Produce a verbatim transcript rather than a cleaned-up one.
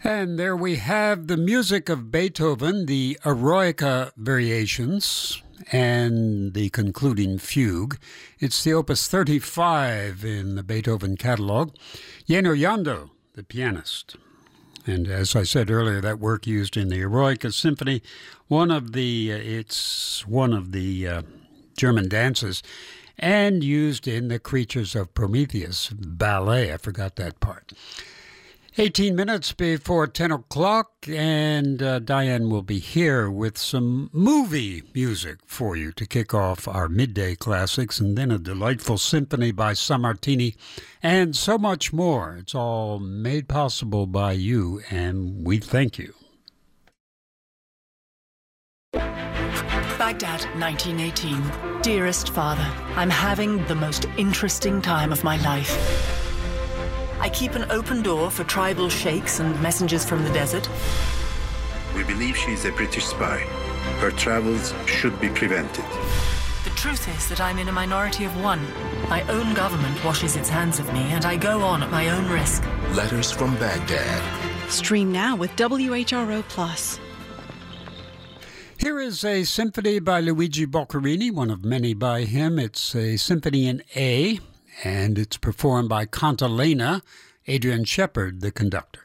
And there we have the music of Beethoven, the Eroica Variations, and the concluding fugue. It's the Opus thirty-five in the Beethoven catalog. Jenő Jandó, the pianist. And as I said earlier, that work used in the Eroica Symphony, one of the, uh, it's one of the uh, German dances, and used in the Creatures of Prometheus ballet. I forgot that part. eighteen minutes before ten o'clock, and uh, Diane will be here with some movie music for you to kick off our midday classics, and then a delightful symphony by Sammartini, and so much more. It's all made possible by you, and we thank you. Baghdad, nineteen eighteen. Dearest Father, I'm having the most interesting time of my life. I keep an open door for tribal sheikhs and messengers from the desert. We believe she is a British spy. Her travels should be prevented. The truth is that I'm in a minority of one. My own government washes its hands of me, and I go on at my own risk. Letters from Baghdad. Stream now with W H R O Plus. Here is a symphony by Luigi Boccherini, one of many by him. It's a symphony in A, and it's performed by Cantilena, Adrian Shepard, the conductor.